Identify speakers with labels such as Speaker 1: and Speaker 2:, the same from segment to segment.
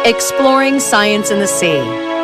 Speaker 1: Exploring science in the sea.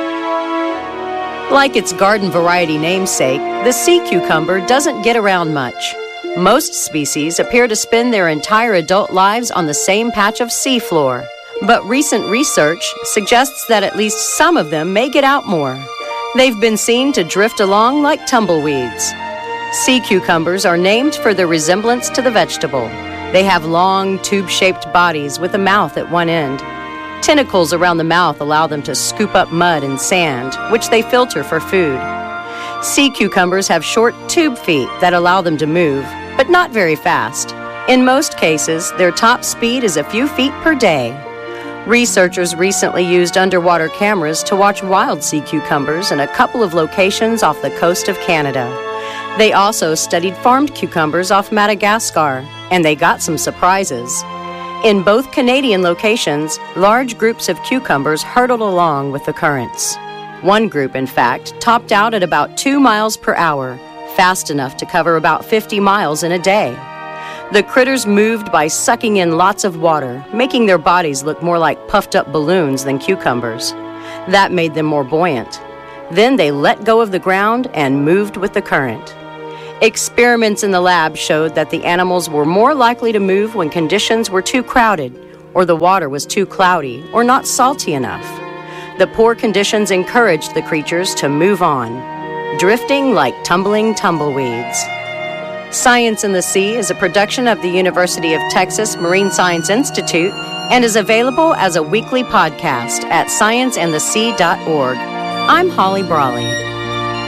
Speaker 1: Like its garden variety namesake, the sea cucumber doesn't get around much. Most species appear to spend their entire adult lives on the same patch of seafloor, but recent research suggests that at least some of them may get out more. They've been seen to drift along like tumbleweeds. Sea cucumbers are named for their resemblance to the vegetable. They have long, tube-shaped bodies with a mouth at one end. Tentacles around the mouth allow them to scoop up mud and sand, which they filter for food. Sea cucumbers have short tube feet that allow them to move, but not very fast. In most cases, their top speed is a few feet per day. Researchers recently used underwater cameras to watch wild sea cucumbers in a couple of locations off the coast of Canada. They also studied farmed cucumbers off Madagascar, and they got some surprises. In both Canadian locations, large groups of cucumbers hurtled along with the currents. One group, in fact, topped out at about 2 miles per hour, fast enough to cover about 50 miles in a day. The critters moved by sucking in lots of water, making their bodies look more like puffed-up balloons than cucumbers. That made them more buoyant. Then they let go of the ground and moved with the current. Experiments in the lab showed that the animals were more likely to move when conditions were too crowded, or the water was too cloudy, or not salty enough. The poor conditions encouraged the creatures to move on, drifting like tumbling tumbleweeds. Science in the Sea is a production of the University of Texas Marine Science Institute and is available as a weekly podcast at scienceandthesea.org. I'm Holly Brawley.